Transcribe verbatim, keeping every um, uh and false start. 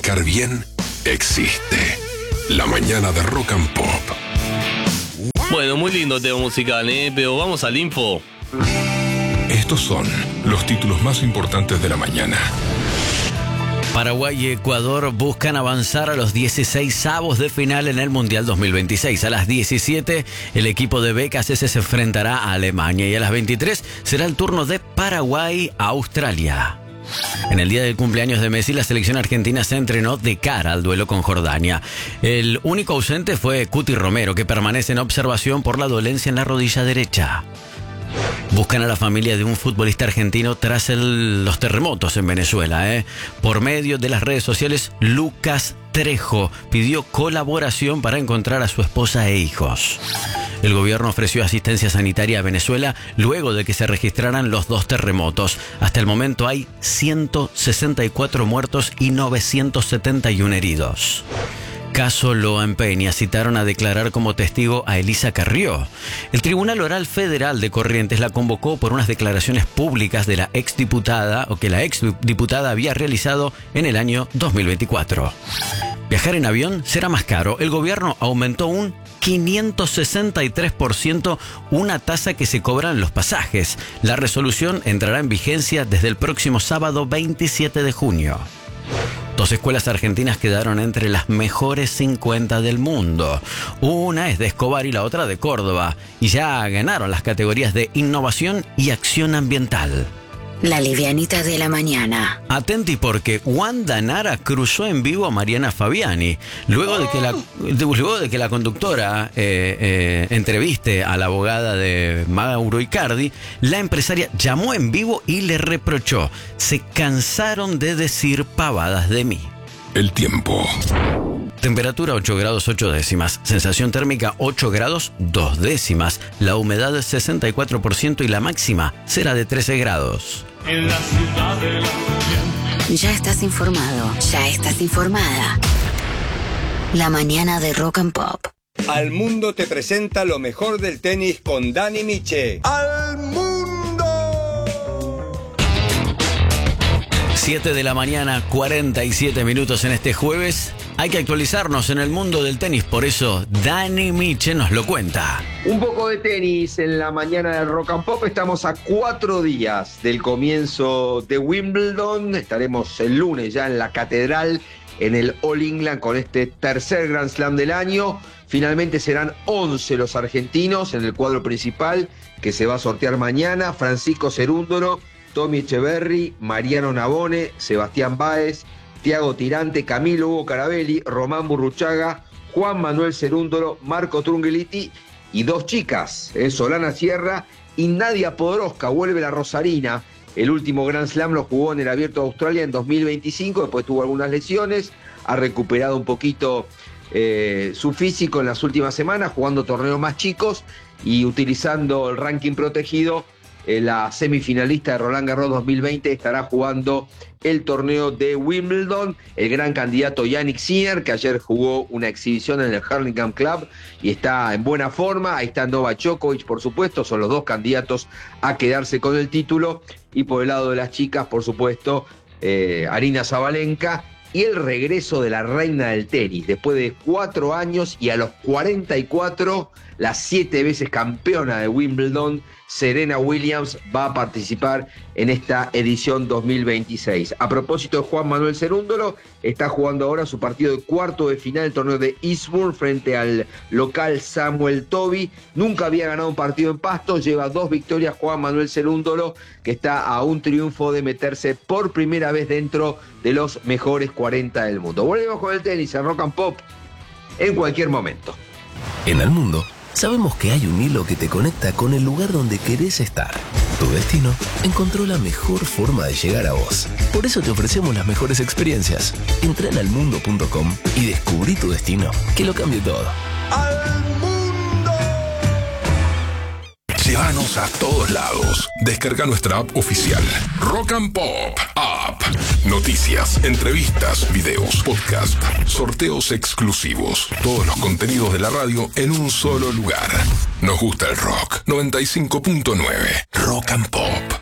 arrancar bien existe. La mañana de Rock and Pop. Bueno, muy lindo tema musical, ¿eh? Pero vamos al info. Estos son los títulos más importantes de la mañana. Paraguay y Ecuador buscan avanzar a los dieciseisavos de final en el Mundial dos mil veintiséis. A las diecisiete, el equipo de B K C S se enfrentará a Alemania y a las veintitrés será el turno de Paraguay a Australia. En el día del cumpleaños de Messi, la selección argentina se entrenó de cara al duelo con Jordania. El único ausente fue Cuti Romero, que permanece en observación por la dolencia en la rodilla derecha. Buscan a la familia de un futbolista argentino tras el, los terremotos en Venezuela. ¿eh? Por medio de las redes sociales, Lucas Trejo pidió colaboración para encontrar a su esposa e hijos. El gobierno ofreció asistencia sanitaria a Venezuela luego de que se registraran los dos terremotos. Hasta el momento hay ciento sesenta y cuatro muertos y novecientos setenta y uno heridos. Caso Loan Peña, citaron a declarar como testigo a Elisa Carrió. El Tribunal Oral Federal de Corrientes la convocó por unas declaraciones públicas de la exdiputada o que la exdiputada había realizado en el año dos mil veinticuatro. Viajar en avión será más caro. El gobierno aumentó un quinientos sesenta y tres por ciento una tasa que se cobran los pasajes. La resolución entrará en vigencia desde el próximo sábado veintisiete de junio. Dos escuelas argentinas quedaron entre las mejores cincuenta del mundo. Una es de Escobar y la otra de Córdoba. Y ya ganaron las categorías de innovación y acción ambiental. La livianita de la mañana. Atenti porque Wanda Nara cruzó en vivo a Mariana Fabiani. Luego de que la, de, luego de que la conductora eh, eh, entreviste a la abogada de Mauro Icardi, la empresaria llamó en vivo y le reprochó: se cansaron de decir pavadas de mí. El tiempo. Temperatura ocho grados ocho décimas. Sensación térmica ocho grados dos décimas. La humedad sesenta y cuatro por ciento y la máxima será de trece grados. En la ciudad de la mañana. Ya estás informado, ya estás informada. La mañana de Rock and Pop. Al Mundo te presenta lo mejor del tenis con Dani Miche. ¡Al Mundo! siete de la mañana, cuarenta y siete minutos en este jueves. Hay que actualizarnos en el mundo del tenis, por eso Dani Miche nos lo cuenta. Un poco de tenis en la mañana del Rock and Pop. Estamos a cuatro días del comienzo de Wimbledon. Estaremos el lunes ya en la Catedral, en el All England, con este tercer Grand Slam del año. Finalmente serán once los argentinos en el cuadro principal, que se va a sortear mañana. Francisco Cerúndolo, Tommy Echeverry, Mariano Navone, Sebastián Báez, Tiago Tirante, Camilo Hugo Carabelli, Román Burruchaga, Juan Manuel Cerúndolo, Marco Trungelliti y dos chicas, eh, Solana Sierra y Nadia Podoroska. Vuelve la rosarina. El último Grand Slam lo jugó en el Abierto de Australia en dos mil veinticinco, después tuvo algunas lesiones, ha recuperado un poquito eh, su físico en las últimas semanas, jugando torneos más chicos y utilizando el ranking protegido. La semifinalista de Roland Garros dos mil veinte estará jugando el torneo de Wimbledon. El gran candidato Jannik Sinner, que ayer jugó una exhibición en el Hurlingham Club y está en buena forma. Ahí está Novak Djokovic, por supuesto, son los dos candidatos a quedarse con el título. Y por el lado de las chicas, por supuesto, eh, Aryna Sabalenka. Y el regreso de la reina del tenis, después de cuatro años y a los cuarenta y cuatro, la siete veces campeona de Wimbledon, Serena Williams, va a participar en esta edición dos mil veintiséis. A propósito de Juan Manuel Cerúndolo, está jugando ahora su partido de cuarto de final del torneo de Eastbourne frente al local Samuel Toby. Nunca había ganado un partido en pasto, lleva dos victorias Juan Manuel Cerúndolo, que está a un triunfo de meterse por primera vez dentro de los mejores cuarenta del mundo. Volvemos con el tenis en Rock and Pop en cualquier momento. En el mundo sabemos que hay un hilo que te conecta con el lugar donde querés estar. Tu destino encontró la mejor forma de llegar a vos. Por eso te ofrecemos las mejores experiencias. Entra en almundo punto com y descubrí tu destino, que lo cambie todo. ¡Al mundo! Llévanos a todos lados. Descarga nuestra app oficial. Rock and Pop App. Noticias, entrevistas, videos, podcast, sorteos exclusivos. Todos los contenidos de la radio en un solo lugar. Nos gusta el rock. noventa y cinco punto nueve. Rock and Pop.